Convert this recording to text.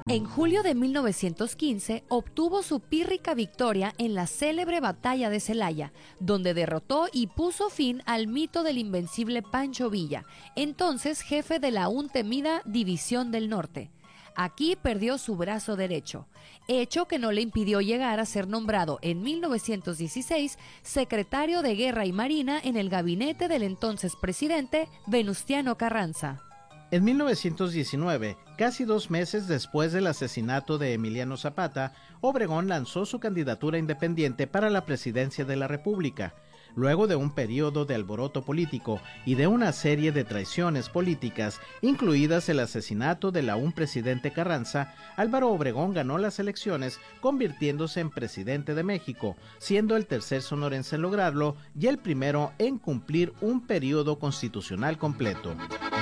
En julio de 1915 obtuvo su pírrica victoria en la célebre batalla de Celaya, donde derrotó y puso fin al mito del invencible Pancho Villa, entonces jefe de la aún temida División del Norte. Aquí perdió su brazo derecho, hecho que no le impidió llegar a ser nombrado en 1916 secretario de Guerra y Marina en el gabinete del entonces presidente Venustiano Carranza. En 1919, casi 2 meses después del asesinato de Emiliano Zapata, Obregón lanzó su candidatura independiente para la presidencia de la República. Luego de un periodo de alboroto político y de una serie de traiciones políticas, incluidas el asesinato del aún presidente Carranza, Álvaro Obregón ganó las elecciones, convirtiéndose en presidente de México, siendo el tercer sonorense en lograrlo y el primero en cumplir un periodo constitucional completo.